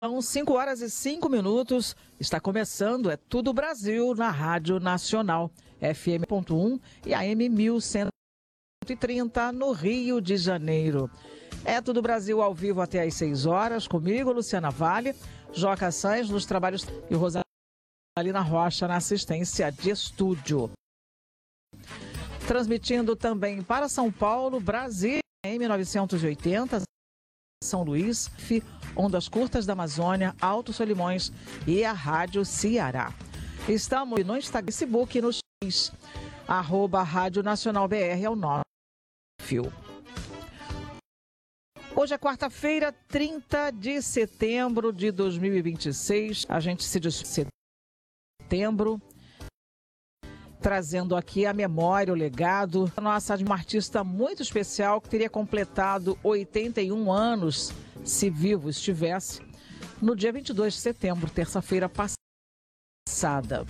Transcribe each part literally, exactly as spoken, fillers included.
São cinco horas e cinco minutos, está começando, é Tudo Brasil na Rádio Nacional, F M ponto um e A M mil cento e trinta no Rio de Janeiro. É Tudo Brasil ao vivo até às seis horas, comigo, Luciana Vale, Joca Sainz nos trabalhos e Rosalina Rocha na assistência de estúdio. Transmitindo também para São Paulo, Brasília, M novecentos e oitenta, São Luís, Ondas Curtas da Amazônia, Alto Solimões e a Rádio Ceará. Estamos no Instagram, Facebook e no X, arroba Rádio Nacional B R é o nosso perfil. Hoje é quarta-feira, trinta de setembro de dois mil e vinte e seis. A gente se despede de setembro, trazendo aqui a memória, o legado. Nossa, de uma artista muito especial que teria completado oitenta e um anos, se vivo estivesse, no dia vinte e dois de setembro, terça-feira passada.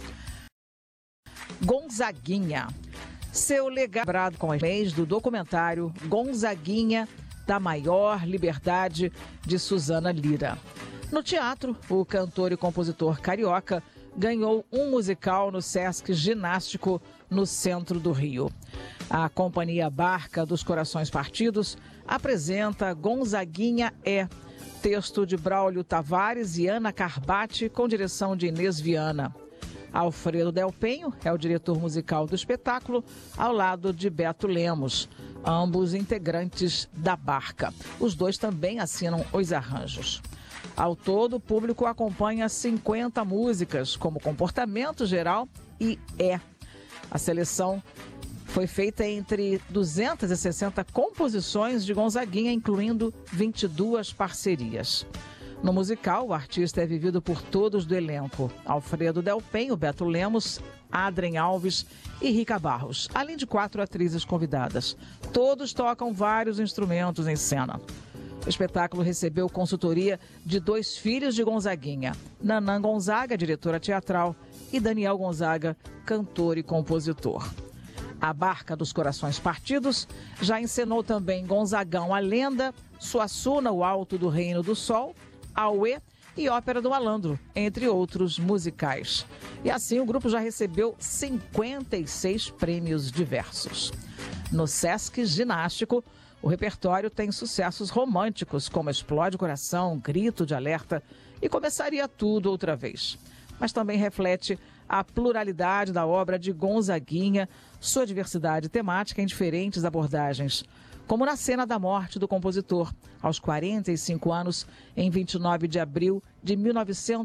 Gonzaguinha. Seu legado com o mês do documentário Gonzaguinha, da Maior Liberdade, de Suzana Lira. No teatro, o cantor e compositor carioca ganhou um musical no Sesc Ginástico, no centro do Rio. A Companhia Barca dos Corações Partidos apresenta Gonzaguinha é, texto de Braulio Tavares e Ana Carbati, com direção de Inês Viana. Alfredo Del Penho é o diretor musical do espetáculo, ao lado de Beto Lemos, ambos integrantes da Barca. Os dois também assinam os arranjos. Ao todo, o público acompanha cinquenta músicas, como Comportamento Geral e É. A seleção foi feita entre duzentas e sessenta composições de Gonzaguinha, incluindo vinte e duas parcerias. No musical, o artista é vivido por todos do elenco: Alfredo Del Penho, Beto Lemos, Adrien Alves e Rica Barros, além de quatro atrizes convidadas. Todos tocam vários instrumentos em cena. O espetáculo recebeu consultoria de dois filhos de Gonzaguinha, Nanã Gonzaga, diretora teatral, e Daniel Gonzaga, cantor e compositor. A Barca dos Corações Partidos já encenou também Gonzagão, a Lenda, Suassuna, o Alto do Reino do Sol, Auê e Ópera do Malandro, entre outros musicais. E assim o grupo já recebeu cinquenta e seis prêmios diversos. No Sesc Ginástico, o repertório tem sucessos românticos, como Explode o Coração, Grito de Alerta e Começaria Tudo Outra Vez. Mas também reflete a pluralidade da obra de Gonzaguinha, sua diversidade temática em diferentes abordagens, como na cena da morte do compositor, aos quarenta e cinco anos, em vinte e nove de abril de mil novecentos